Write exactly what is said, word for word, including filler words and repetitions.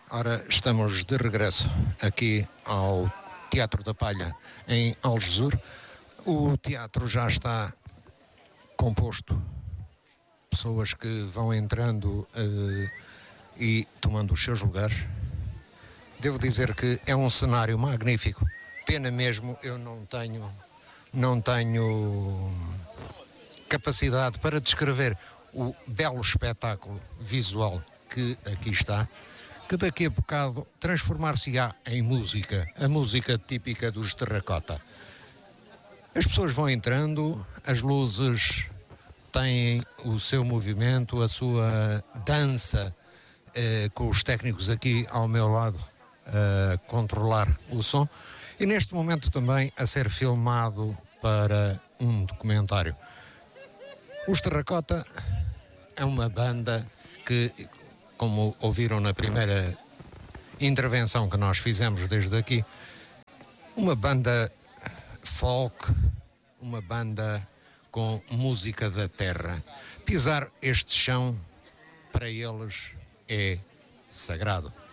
Ora, estamos de regresso aqui ao Teatro da Palha, em Algesur. O teatro já está composto. Pessoas que vão entrando uh, e tomando os seus lugares. Devo dizer que é um cenário magnífico. Pena mesmo, eu não tenho, não tenho capacidade para descrever o belo espetáculo visual que aqui está, que daqui a bocado transformar-se-á em música, a música típica dos Terracota. As pessoas vão entrando, as luzes têm o seu movimento, a sua dança, eh, com os técnicos aqui ao meu lado a controlar o som, e neste momento também a ser filmado para um documentário. Os Terracota é uma banda que, como ouviram na primeira intervenção que nós fizemos desde aqui, uma banda folk, uma banda com música da terra. Pisar este chão, para eles, é sagrado.